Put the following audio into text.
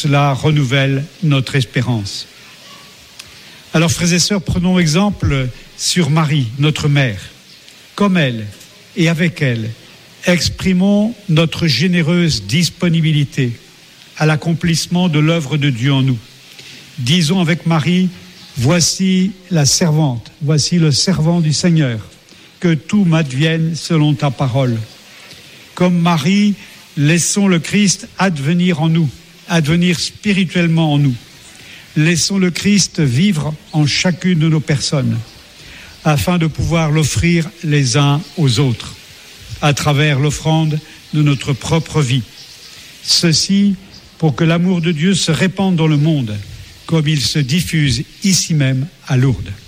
cela renouvelle notre espérance. Alors, frères et sœurs, prenons exemple sur Marie, notre mère. Comme elle et avec elle, exprimons notre généreuse disponibilité à l'accomplissement de l'œuvre de Dieu en nous. Disons avec Marie, voici la servante, voici le servant du Seigneur, que tout m'advienne selon ta parole. Comme Marie, laissons le Christ advenir en nous, advenir spirituellement en nous. Laissons le Christ vivre en chacune de nos personnes, afin de pouvoir l'offrir les uns aux autres, à travers l'offrande de notre propre vie. Ceci pour que l'amour de Dieu se répande dans le monde, comme il se diffuse ici même à Lourdes.